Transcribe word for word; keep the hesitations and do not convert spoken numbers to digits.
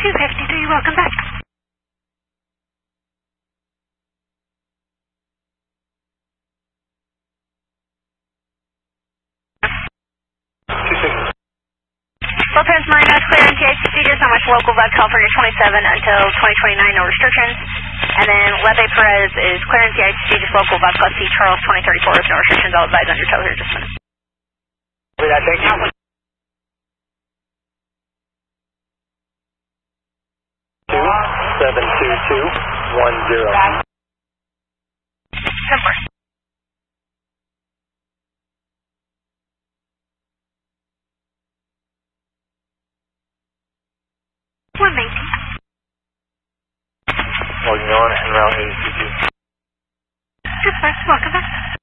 two fifty-three, welcome back. Lopez Marina, clear N T I C C, just how much local about California twenty-seven until twenty twenty-nine, no restrictions. And then Leve Perez is clear N T I C C, just local about C Charles twenty thirty-four with no restrictions. I'll advise on your tow here just a minute. Thank you. Two seven two two one zero. Simple. one nineteen. Logging on and route eight two two. Good, welcome back.